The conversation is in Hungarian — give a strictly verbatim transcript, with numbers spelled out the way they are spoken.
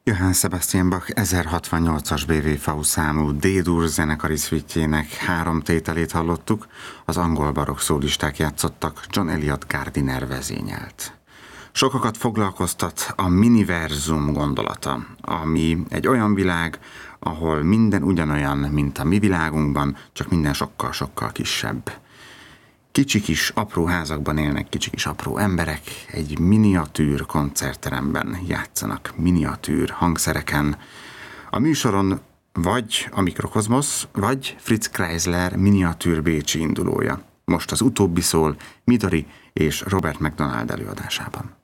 Johann Sebastian Bach ezerhatvannyolcas bé vé ef számú D-dur zenekari szvítjének három tételét hallottuk, az angol barokk szólisták játszottak, John Eliot Gardiner vezényelt. Sokakat foglalkoztat a miniverzum gondolata, ami egy olyan világ, ahol minden ugyanolyan, mint a mi világunkban, csak minden sokkal-sokkal kisebb. Kicsi kis apró házakban élnek kicsi kis apró emberek, egy miniatűr koncertteremben játszanak miniatűr hangszereken. A műsoron vagy a Mikrokozmosz, vagy Fritz Kreisler miniatűr bécsi indulója. Most az utóbbi szól Midori és Robert MacDonald előadásában.